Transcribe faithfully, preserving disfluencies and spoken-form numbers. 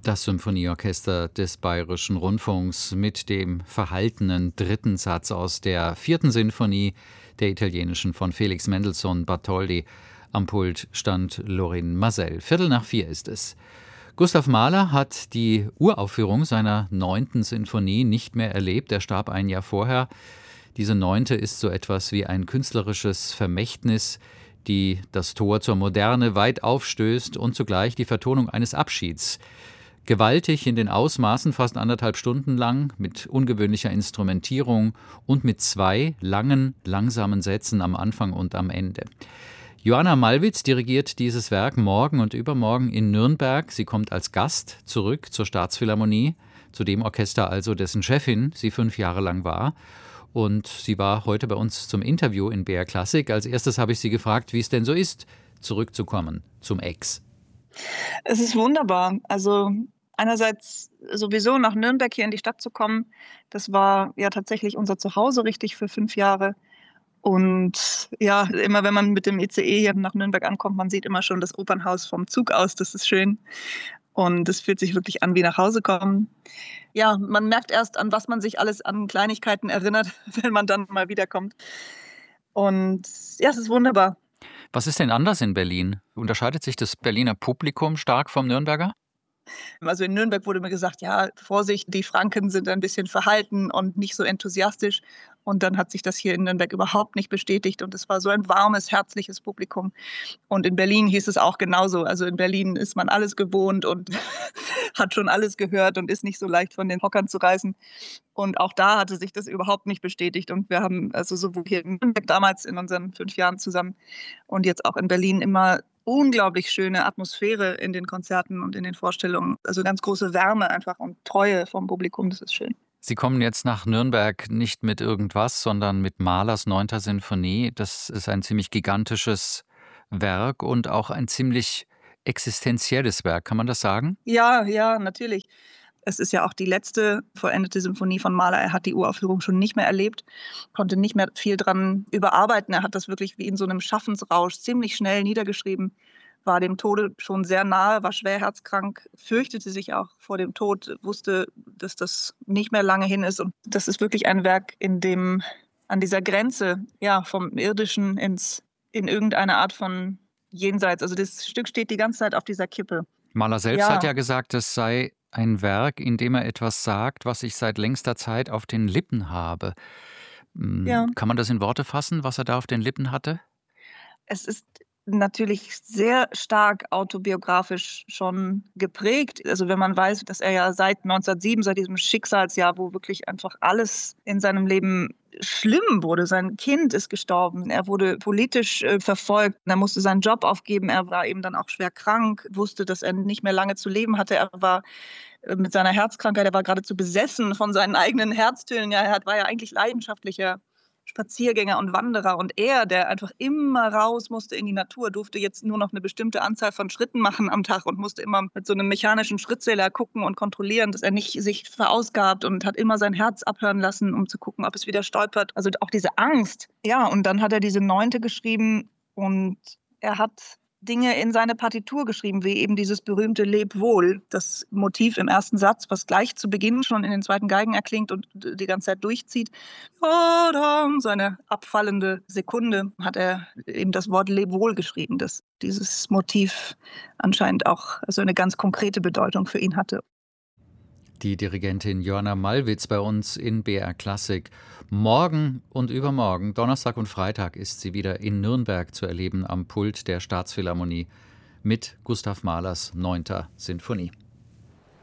Das Symphonieorchester des Bayerischen Rundfunks mit dem verhaltenen dritten Satz aus der vierten Sinfonie der italienischen von Felix Mendelssohn Bartholdy. Am Pult stand Lorin Maazel. Viertel nach vier ist es. Gustav Mahler hat die Uraufführung seiner neunten Sinfonie nicht mehr erlebt. Er starb ein Jahr vorher. Diese neunte ist so etwas wie ein künstlerisches Vermächtnis, die das Tor zur Moderne weit aufstößt und zugleich die Vertonung eines Abschieds. Gewaltig in den Ausmaßen, fast anderthalb Stunden lang, mit ungewöhnlicher Instrumentierung und mit zwei langen, langsamen Sätzen am Anfang und am Ende. Joanna Malwitz dirigiert dieses Werk morgen und übermorgen in Nürnberg. Sie kommt als Gast zurück zur Staatsphilharmonie, zu dem Orchester also, dessen Chefin sie fünf Jahre lang war. Und sie war heute bei uns zum Interview in B R Klassik. Als erstes habe ich sie gefragt, wie es denn so ist, zurückzukommen zum Ex. Es ist wunderbar. Also einerseits sowieso nach Nürnberg hier in die Stadt zu kommen, das war ja tatsächlich unser Zuhause richtig für fünf Jahre. Und ja, immer wenn man mit dem I C E hier nach Nürnberg ankommt, man sieht immer schon das Opernhaus vom Zug aus, das ist schön. Und es fühlt sich wirklich an wie nach Hause kommen. Ja, man merkt erst, an was man sich alles an Kleinigkeiten erinnert, wenn man dann mal wiederkommt. Und ja, es ist wunderbar. Was ist denn anders in Berlin? Unterscheidet sich das Berliner Publikum stark vom Nürnberger? Also in Nürnberg wurde mir gesagt, ja, Vorsicht, die Franken sind ein bisschen verhalten und nicht so enthusiastisch. Und dann hat sich das hier in Nürnberg überhaupt nicht bestätigt. Und es war so ein warmes, herzliches Publikum. Und in Berlin hieß es auch genauso. Also in Berlin ist man alles gewohnt und hat schon alles gehört und ist nicht so leicht von den Hockern zu reißen. Und auch da hatte sich das überhaupt nicht bestätigt. Und wir haben also sowohl hier in Nürnberg damals in unseren fünf Jahren zusammen und jetzt auch in Berlin immer unglaublich schöne Atmosphäre in den Konzerten und in den Vorstellungen. Also ganz große Wärme einfach und Treue vom Publikum, das ist schön. Sie kommen jetzt nach Nürnberg nicht mit irgendwas, sondern mit Mahlers neunter Sinfonie. Das ist ein ziemlich gigantisches Werk und auch ein ziemlich existenzielles Werk. Kann man das sagen? Ja, ja, natürlich. Es ist ja auch die letzte vollendete Symphonie von Mahler. Er hat die Uraufführung schon nicht mehr erlebt, konnte nicht mehr viel dran überarbeiten. Er hat das wirklich wie in so einem Schaffensrausch ziemlich schnell niedergeschrieben, war dem Tode schon sehr nahe, war schwer herzkrank, fürchtete sich auch vor dem Tod, wusste, dass das nicht mehr lange hin ist. Und das ist wirklich ein Werk, in dem an dieser Grenze, ja, vom Irdischen ins, in irgendeine Art von Jenseits, also das Stück steht die ganze Zeit auf dieser Kippe. Mahler selbst Ja. hat ja gesagt, es sei ein Werk, in dem er etwas sagt, was ich seit längster Zeit auf den Lippen habe. Ja. Kann man das in Worte fassen, was er da auf den Lippen hatte? Es ist natürlich sehr stark autobiografisch schon geprägt. Also wenn man weiß, dass er ja seit neunzehnhundertsieben, seit diesem Schicksalsjahr, wo wirklich einfach alles in seinem Leben schlimm wurde. Sein Kind ist gestorben, er wurde politisch äh, verfolgt, er musste seinen Job aufgeben, er war eben dann auch schwer krank, wusste, dass er nicht mehr lange zu leben hatte. Er war äh, mit seiner Herzkrankheit, er war geradezu besessen von seinen eigenen Herztönen. Ja, er war ja eigentlich leidenschaftlicher Spaziergänger und Wanderer, und er, der einfach immer raus musste in die Natur, durfte jetzt nur noch eine bestimmte Anzahl von Schritten machen am Tag und musste immer mit so einem mechanischen Schrittzähler gucken und kontrollieren, dass er nicht sich verausgabt, und hat immer sein Herz abhören lassen, um zu gucken, ob es wieder stolpert. Also auch diese Angst. Ja, und dann hat er diese Neunte geschrieben und er hat Dinge in seine Partitur geschrieben, wie eben dieses berühmte Leb wohl, das Motiv im ersten Satz, was gleich zu Beginn schon in den zweiten Geigen erklingt und die ganze Zeit durchzieht. So eine abfallende Sekunde hat er eben das Wort Leb wohl geschrieben, das dieses Motiv anscheinend auch also eine ganz konkrete Bedeutung für ihn hatte. Die Dirigentin Joanna Malwitz bei uns in B R Klassik. Morgen und übermorgen, Donnerstag und Freitag, ist sie wieder in Nürnberg zu erleben am Pult der Staatsphilharmonie mit Gustav Mahlers neunter Sinfonie.